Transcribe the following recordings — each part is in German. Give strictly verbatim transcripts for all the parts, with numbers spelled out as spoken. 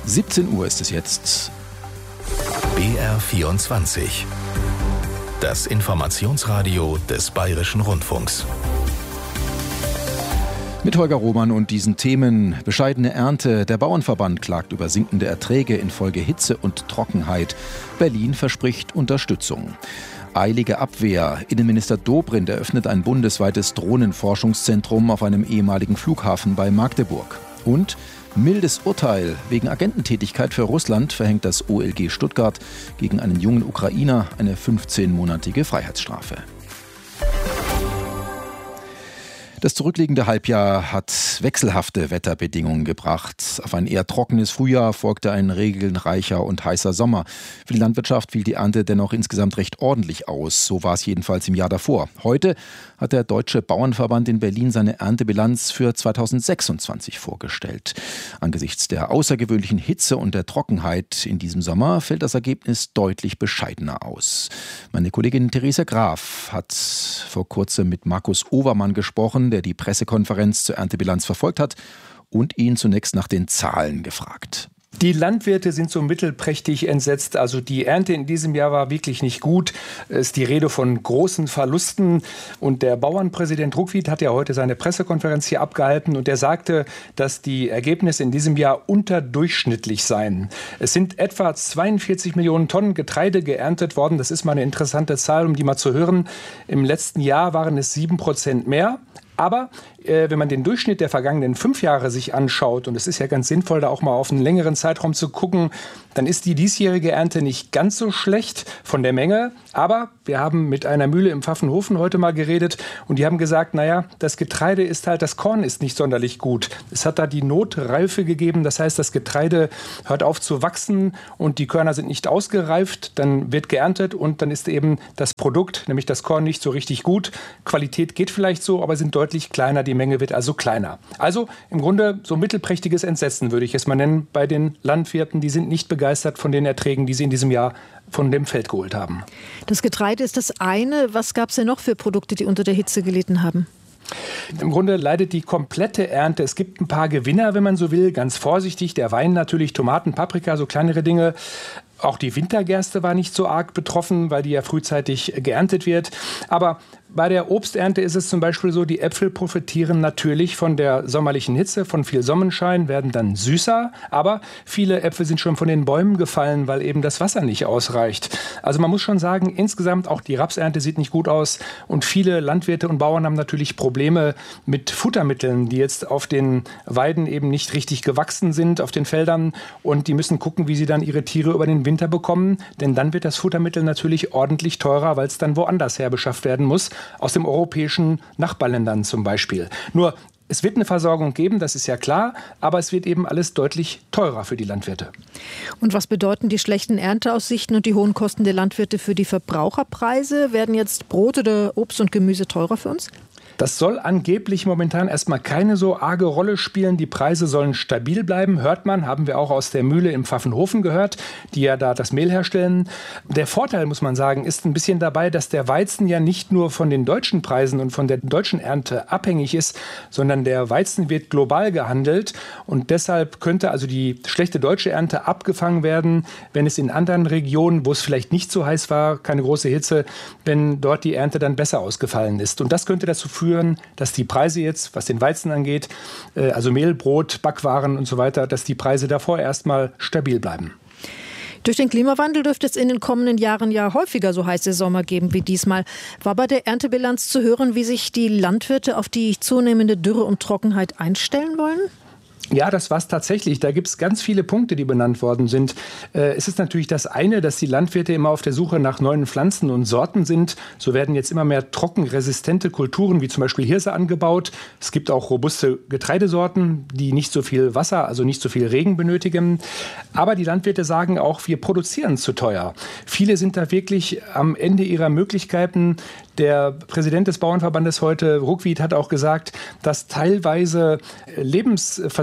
siebzehn Uhr ist es jetzt. B R vierundzwanzig. Das Informationsradio des Bayerischen Rundfunks. Mit Holger Roman und diesen Themen: bescheidene Ernte, der Bauernverband klagt über sinkende Erträge infolge Hitze und Trockenheit. Berlin verspricht Unterstützung. Eilige Abwehr. Innenminister Dobrindt eröffnet ein bundesweites Drohnenforschungszentrum auf einem ehemaligen Flughafen bei Magdeburg. Und mildes Urteil. Wegen Agententätigkeit für Russland verhängt das O L G Stuttgart gegen einen jungen Ukrainer eine fünfzehnmonatige Freiheitsstrafe. Das zurückliegende Halbjahr hat wechselhafte Wetterbedingungen gebracht. Auf ein eher trockenes Frühjahr folgte ein regenreicher und heißer Sommer. Für die Landwirtschaft fiel die Ernte dennoch insgesamt recht ordentlich aus. So war es jedenfalls im Jahr davor. Heute hat der Deutsche Bauernverband in Berlin seine Erntebilanz für zweitausendsechsundzwanzig vorgestellt. Angesichts der außergewöhnlichen Hitze und der Trockenheit in diesem Sommer fällt das Ergebnis deutlich bescheidener aus. Meine Kollegin Theresa Graf hat vor kurzem mit Markus Overmann gesprochen, der die Pressekonferenz zur Erntebilanz verfolgt hat und ihn zunächst nach den Zahlen gefragt. Die Landwirte sind so mittelprächtig entsetzt. Also die Ernte in diesem Jahr war wirklich nicht gut. Es ist die Rede von großen Verlusten. Und der Bauernpräsident Ruckwied hat ja heute seine Pressekonferenz hier abgehalten. Und er sagte, dass die Ergebnisse in diesem Jahr unterdurchschnittlich seien. Es sind etwa zweiundvierzig Millionen Tonnen Getreide geerntet worden. Das ist mal eine interessante Zahl, um die mal zu hören. Im letzten Jahr waren es sieben Prozent mehr. Aber äh, wenn man den Durchschnitt der vergangenen fünf Jahre sich anschaut, und es ist ja ganz sinnvoll, da auch mal auf einen längeren Zeitraum zu gucken, dann ist die diesjährige Ernte nicht ganz so schlecht von der Menge. Aber wir haben mit einer Mühle im Pfaffenhofen heute mal geredet und die haben gesagt, naja, das Getreide ist halt, das Korn ist nicht sonderlich gut. Es hat da die Notreife gegeben, das heißt, das Getreide hört auf zu wachsen und die Körner sind nicht ausgereift, dann wird geerntet und dann ist eben das Produkt, nämlich das Korn, nicht so richtig gut. Qualität geht vielleicht so, aber sind deutlich kleiner, die Menge wird also kleiner. Also im Grunde so mittelprächtiges Entsetzen, würde ich es mal nennen, bei den Landwirten. Die sind nicht begeistert von den Erträgen, die sie in diesem Jahr von dem Feld geholt haben. Das Getreide ist das eine. Was gab es denn noch für Produkte, die unter der Hitze gelitten haben? Im Grunde leidet die komplette Ernte. Es gibt ein paar Gewinner, wenn man so will, ganz vorsichtig. Der Wein natürlich, Tomaten, Paprika, so kleinere Dinge. Auch die Wintergerste war nicht so arg betroffen, weil die ja frühzeitig geerntet wird. Aber bei der Obsternte ist es zum Beispiel so, die Äpfel profitieren natürlich von der sommerlichen Hitze, von viel Sonnenschein, werden dann süßer. Aber viele Äpfel sind schon von den Bäumen gefallen, weil eben das Wasser nicht ausreicht. Also man muss schon sagen, insgesamt auch die Rapsernte sieht nicht gut aus. Und viele Landwirte und Bauern haben natürlich Probleme mit Futtermitteln, die jetzt auf den Weiden eben nicht richtig gewachsen sind, auf den Feldern. Und die müssen gucken, wie sie dann ihre Tiere über den Winter bekommen. Denn dann wird das Futtermittel natürlich ordentlich teurer, weil es dann woanders her beschafft werden muss. Aus den europäischen Nachbarländern zum Beispiel. Nur, es wird eine Versorgung geben, das ist ja klar, aber es wird eben alles deutlich teurer für die Landwirte. Und was bedeuten die schlechten Ernteaussichten und die hohen Kosten der Landwirte für die Verbraucherpreise? Werden jetzt Brot oder Obst und Gemüse teurer für uns? Das soll angeblich momentan erstmal keine so arge Rolle spielen. Die Preise sollen stabil bleiben, hört man, haben wir auch aus der Mühle im Pfaffenhofen gehört, die ja da das Mehl herstellen. Der Vorteil, muss man sagen, ist ein bisschen dabei, dass der Weizen ja nicht nur von den deutschen Preisen und von der deutschen Ernte abhängig ist, sondern der Weizen wird global gehandelt und deshalb könnte also die schlechte deutsche Ernte abgefangen werden, wenn es in anderen Regionen, wo es vielleicht nicht so heiß war, keine große Hitze, wenn dort die Ernte dann besser ausgefallen ist. Und das könnte dazu führen, dass die Preise jetzt, was den Weizen angeht, also Mehl, Brot, Backwaren und so weiter, dass die Preise davor erstmal stabil bleiben. Durch den Klimawandel dürfte es in den kommenden Jahren ja häufiger so heiße Sommer geben wie diesmal. War bei der Erntebilanz zu hören, wie sich die Landwirte auf die zunehmende Dürre und Trockenheit einstellen wollen? Ja, das war es tatsächlich. Da gibt es ganz viele Punkte, die benannt worden sind. Äh, es ist natürlich das eine, dass die Landwirte immer auf der Suche nach neuen Pflanzen und Sorten sind. So werden jetzt immer mehr trockenresistente Kulturen, wie zum Beispiel Hirse, angebaut. Es gibt auch robuste Getreidesorten, die nicht so viel Wasser, also nicht so viel Regen benötigen. Aber die Landwirte sagen auch, wir produzieren zu teuer. Viele sind da wirklich am Ende ihrer Möglichkeiten. Der Präsident des Bauernverbandes heute, Ruckwied, hat auch gesagt, dass teilweise Lebensversicherungen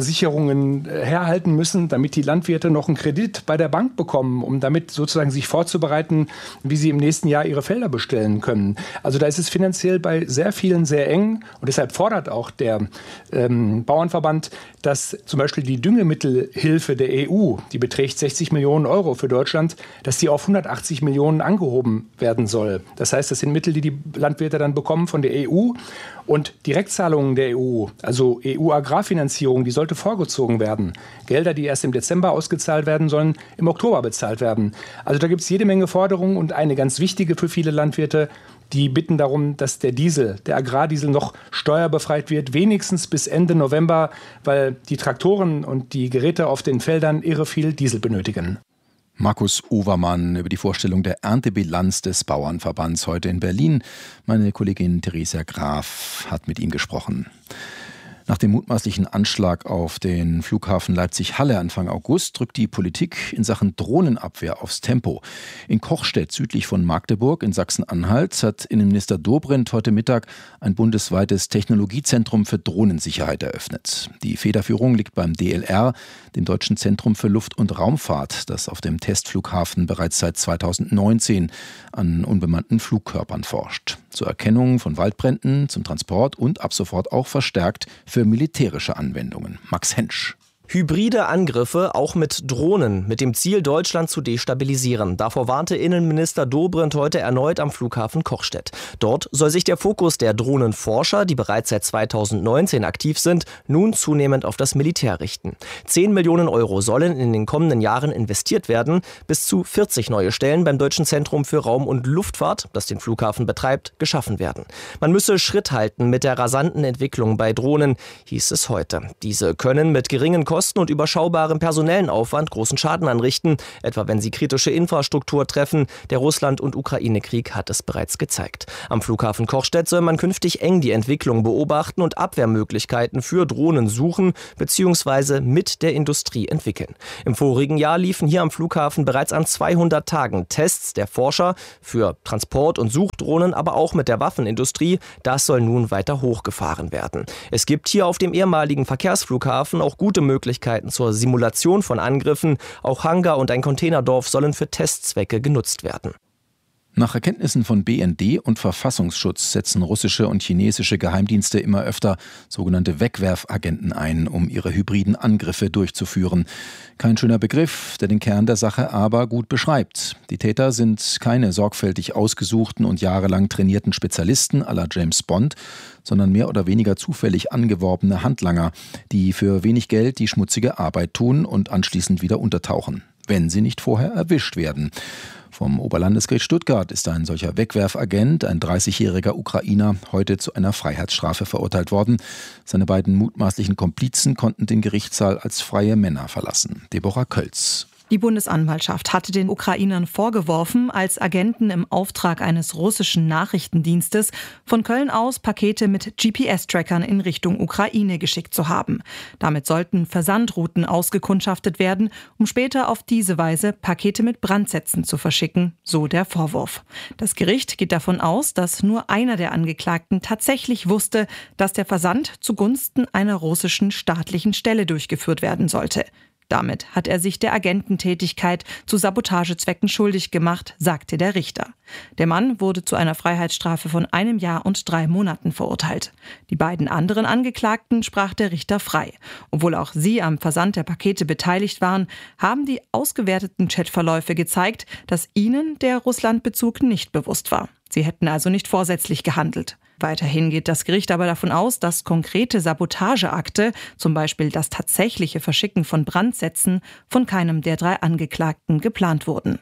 Versicherungen herhalten müssen, damit die Landwirte noch einen Kredit bei der Bank bekommen, um damit sozusagen sich vorzubereiten, wie sie im nächsten Jahr ihre Felder bestellen können. Also da ist es finanziell bei sehr vielen sehr eng und deshalb fordert auch der ähm, Bauernverband, dass zum Beispiel die Düngemittelhilfe der E U, die beträgt sechzig Millionen Euro für Deutschland, dass die auf hundertachtzig Millionen angehoben werden soll. Das heißt, das sind Mittel, die die Landwirte dann bekommen von der E U und Direktzahlungen der E U, also E U-Agrarfinanzierung, die sollte vorgezogen werden. Gelder, die erst im Dezember ausgezahlt werden sollen, im Oktober bezahlt werden. Also da gibt es jede Menge Forderungen und eine ganz wichtige für viele Landwirte, die bitten darum, dass der Diesel, der Agrardiesel noch steuerbefreit wird, wenigstens bis Ende November, weil die Traktoren und die Geräte auf den Feldern irre viel Diesel benötigen. Markus Overmann über die Vorstellung der Erntebilanz des Bauernverbands heute in Berlin. Meine Kollegin Theresia Graf hat mit ihm gesprochen. Nach dem mutmaßlichen Anschlag auf den Flughafen Leipzig-Halle Anfang August drückt die Politik in Sachen Drohnenabwehr aufs Tempo. In Kochstedt südlich von Magdeburg in Sachsen-Anhalt hat Innenminister Dobrindt heute Mittag ein bundesweites Technologiezentrum für Drohnensicherheit eröffnet. Die Federführung liegt beim D L R, dem Deutschen Zentrum für Luft- und Raumfahrt, das auf dem Testflughafen bereits seit zweitausendneunzehn an unbemannten Flugkörpern forscht. Zur Erkennung von Waldbränden, zum Transport und ab sofort auch verstärkt für militärische Anwendungen. Max Hensch. Hybride Angriffe, auch mit Drohnen, mit dem Ziel, Deutschland zu destabilisieren. Davor warnte Innenminister Dobrindt heute erneut am Flughafen Kochstedt. Dort soll sich der Fokus der Drohnenforscher, die bereits seit zweitausendneunzehn aktiv sind, nun zunehmend auf das Militär richten. Zehn Millionen Euro sollen in den kommenden Jahren investiert werden. Bis zu vierzig neue Stellen beim Deutschen Zentrum für Raum- und Luftfahrt, das den Flughafen betreibt, geschaffen werden. Man müsse Schritt halten mit der rasanten Entwicklung bei Drohnen, hieß es heute. Diese können mit geringen Kosten Kosten und überschaubarem personellen Aufwand großen Schaden anrichten, etwa wenn sie kritische Infrastruktur treffen. Der Russland- und Ukraine-Krieg hat es bereits gezeigt. Am Flughafen Kochstedt soll man künftig eng die Entwicklung beobachten und Abwehrmöglichkeiten für Drohnen suchen bzw. mit der Industrie entwickeln. Im vorigen Jahr liefen hier am Flughafen bereits an zweihundert Tagen Tests der Forscher für Transport- und Suchdrohnen, aber auch mit der Waffenindustrie. Das soll nun weiter hochgefahren werden. Es gibt hier auf dem ehemaligen Verkehrsflughafen auch gute Möglichkeiten zur Simulation von Angriffen. Auch Hangar und ein Containerdorf sollen für Testzwecke genutzt werden. Nach Erkenntnissen von B N D und Verfassungsschutz setzen russische und chinesische Geheimdienste immer öfter sogenannte Wegwerfagenten ein, um ihre hybriden Angriffe durchzuführen. Kein schöner Begriff, der den Kern der Sache aber gut beschreibt. Die Täter sind keine sorgfältig ausgesuchten und jahrelang trainierten Spezialisten à la James Bond, sondern mehr oder weniger zufällig angeworbene Handlanger, die für wenig Geld die schmutzige Arbeit tun und anschließend wieder untertauchen, wenn sie nicht vorher erwischt werden. Vom Oberlandesgericht Stuttgart ist ein solcher Wegwerfagent, ein dreißigjähriger Ukrainer, heute zu einer Freiheitsstrafe verurteilt worden. Seine beiden mutmaßlichen Komplizen konnten den Gerichtssaal als freie Männer verlassen. Deborah Kölz. Die Bundesanwaltschaft hatte den Ukrainern vorgeworfen, als Agenten im Auftrag eines russischen Nachrichtendienstes von Köln aus Pakete mit G P S-Trackern in Richtung Ukraine geschickt zu haben. Damit sollten Versandrouten ausgekundschaftet werden, um später auf diese Weise Pakete mit Brandsätzen zu verschicken, so der Vorwurf. Das Gericht geht davon aus, dass nur einer der Angeklagten tatsächlich wusste, dass der Versand zugunsten einer russischen staatlichen Stelle durchgeführt werden sollte. Damit hat er sich der Agententätigkeit zu Sabotagezwecken schuldig gemacht, sagte der Richter. Der Mann wurde zu einer Freiheitsstrafe von einem Jahr und drei Monaten verurteilt. Die beiden anderen Angeklagten sprach der Richter frei. Obwohl auch sie am Versand der Pakete beteiligt waren, haben die ausgewerteten Chatverläufe gezeigt, dass ihnen der Russlandbezug nicht bewusst war. Sie hätten also nicht vorsätzlich gehandelt. Weiterhin geht das Gericht aber davon aus, dass konkrete Sabotageakte, zum Beispiel das tatsächliche Verschicken von Brandsätzen, von keinem der drei Angeklagten geplant wurden.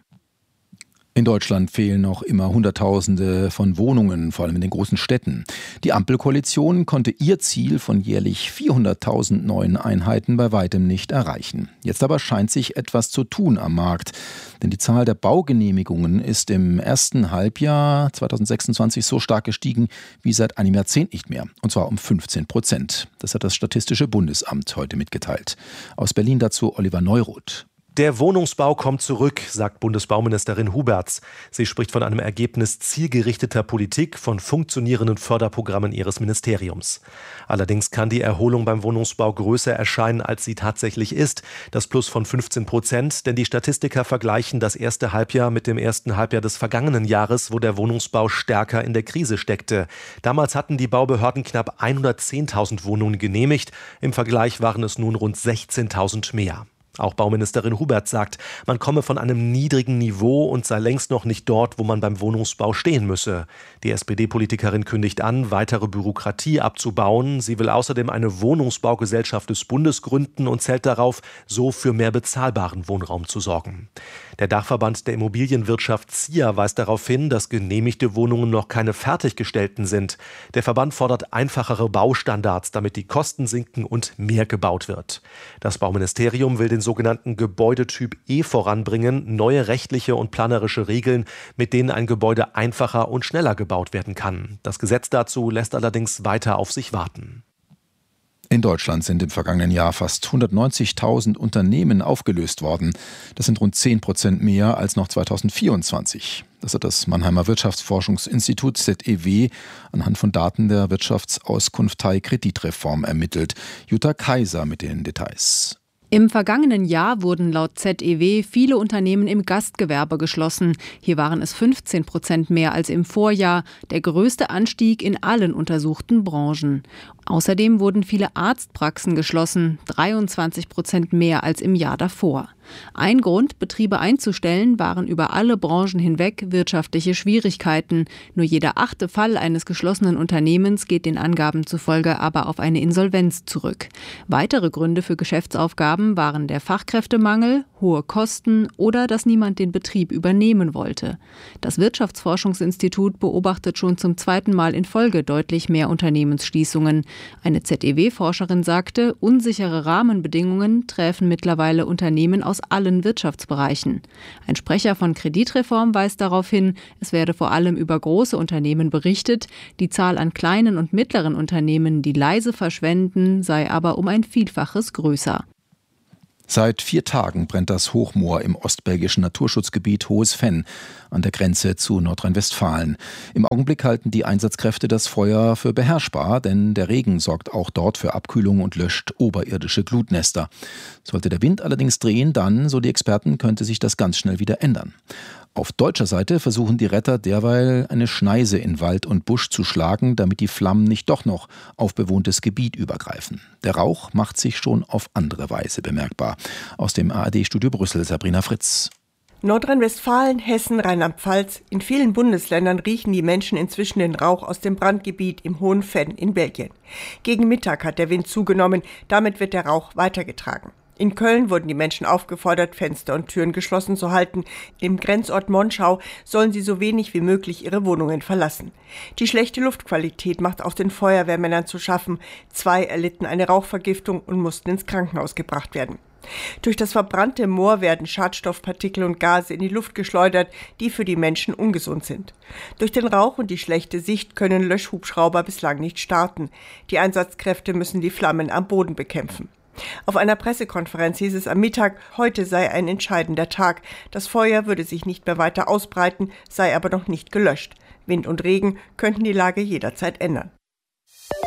In Deutschland fehlen noch immer Hunderttausende von Wohnungen, vor allem in den großen Städten. Die Ampelkoalition konnte ihr Ziel von jährlich vierhunderttausend neuen Einheiten bei weitem nicht erreichen. Jetzt aber scheint sich etwas zu tun am Markt. Denn die Zahl der Baugenehmigungen ist im ersten Halbjahr zweitausendsechsundzwanzig so stark gestiegen wie seit einem Jahrzehnt nicht mehr. Und zwar um fünfzehn Prozent. Das hat das Statistische Bundesamt heute mitgeteilt. Aus Berlin dazu Oliver Neuroth. Der Wohnungsbau kommt zurück, sagt Bundesbauministerin Huberts. Sie spricht von einem Ergebnis zielgerichteter Politik, von funktionierenden Förderprogrammen ihres Ministeriums. Allerdings kann die Erholung beim Wohnungsbau größer erscheinen, als sie tatsächlich ist. Das Plus von fünfzehn Prozent, denn die Statistiker vergleichen das erste Halbjahr mit dem ersten Halbjahr des vergangenen Jahres, wo der Wohnungsbau stärker in der Krise steckte. Damals hatten die Baubehörden knapp hundertzehntausend Wohnungen genehmigt. Im Vergleich waren es nun rund sechzehntausend mehr. Auch Bauministerin Huberts sagt, man komme von einem niedrigen Niveau und sei längst noch nicht dort, wo man beim Wohnungsbau stehen müsse. Die S P D-Politikerin kündigt an, weitere Bürokratie abzubauen. Sie will außerdem eine Wohnungsbaugesellschaft des Bundes gründen und zählt darauf, so für mehr bezahlbaren Wohnraum zu sorgen. Der Dachverband der Immobilienwirtschaft Z I A weist darauf hin, dass genehmigte Wohnungen noch keine fertiggestellten sind. Der Verband fordert einfachere Baustandards, damit die Kosten sinken und mehr gebaut wird. Das Bauministerium will den sogenannten Gebäudetyp E voranbringen, neue rechtliche und planerische Regeln, mit denen ein Gebäude einfacher und schneller gebaut werden kann. Das Gesetz dazu lässt allerdings weiter auf sich warten. In Deutschland sind im vergangenen Jahr fast hundertneunzigtausend Unternehmen aufgelöst worden. Das sind rund zehn Prozent mehr als noch zweitausendvierundzwanzig. Das hat das Mannheimer Wirtschaftsforschungsinstitut Z E W anhand von Daten der Wirtschaftsauskunftei Kreditreform ermittelt. Jutta Kaiser mit den Details. Im vergangenen Jahr wurden laut Z E W viele Unternehmen im Gastgewerbe geschlossen. Hier waren es fünfzehn Prozent mehr als im Vorjahr, der größte Anstieg in allen untersuchten Branchen. Außerdem wurden viele Arztpraxen geschlossen, dreiundzwanzig Prozent mehr als im Jahr davor. Ein Grund, Betriebe einzustellen, waren über alle Branchen hinweg wirtschaftliche Schwierigkeiten. Nur jeder achte Fall eines geschlossenen Unternehmens geht den Angaben zufolge aber auf eine Insolvenz zurück. Weitere Gründe für Geschäftsaufgaben waren der Fachkräftemangel, hohe Kosten oder dass niemand den Betrieb übernehmen wollte. Das Wirtschaftsforschungsinstitut beobachtet schon zum zweiten Mal in Folge deutlich mehr Unternehmensschließungen. Eine Z E W-Forscherin sagte, unsichere Rahmenbedingungen treffen mittlerweile Unternehmen aus allen Wirtschaftsbereichen. Ein Sprecher von Kreditreform weist darauf hin, es werde vor allem über große Unternehmen berichtet. Die Zahl an kleinen und mittleren Unternehmen, die leise verschwenden, sei aber um ein Vielfaches größer. Seit vier Tagen brennt das Hochmoor im ostbelgischen Naturschutzgebiet Hohes Venn an der Grenze zu Nordrhein-Westfalen. Im Augenblick halten die Einsatzkräfte das Feuer für beherrschbar, denn der Regen sorgt auch dort für Abkühlung und löscht oberirdische Glutnester. Sollte der Wind allerdings drehen, dann, so die Experten, könnte sich das ganz schnell wieder ändern. Auf deutscher Seite versuchen die Retter derweil eine Schneise in Wald und Busch zu schlagen, damit die Flammen nicht doch noch auf bewohntes Gebiet übergreifen. Der Rauch macht sich schon auf andere Weise bemerkbar. Aus dem A R D-Studio Brüssel, Sabrina Fritz. Nordrhein-Westfalen, Hessen, Rheinland-Pfalz. In vielen Bundesländern riechen die Menschen inzwischen den Rauch aus dem Brandgebiet im Hohen Venn in Belgien. Gegen Mittag hat der Wind zugenommen, damit wird der Rauch weitergetragen. In Köln wurden die Menschen aufgefordert, Fenster und Türen geschlossen zu halten. Im Grenzort Monschau sollen sie so wenig wie möglich ihre Wohnungen verlassen. Die schlechte Luftqualität macht auch den Feuerwehrmännern zu schaffen. Zwei erlitten eine Rauchvergiftung und mussten ins Krankenhaus gebracht werden. Durch das verbrannte Moor werden Schadstoffpartikel und Gase in die Luft geschleudert, die für die Menschen ungesund sind. Durch den Rauch und die schlechte Sicht können Löschhubschrauber bislang nicht starten. Die Einsatzkräfte müssen die Flammen am Boden bekämpfen. Auf einer Pressekonferenz hieß es am Mittag, heute sei ein entscheidender Tag. Das Feuer würde sich nicht mehr weiter ausbreiten, sei aber noch nicht gelöscht. Wind und Regen könnten die Lage jederzeit ändern.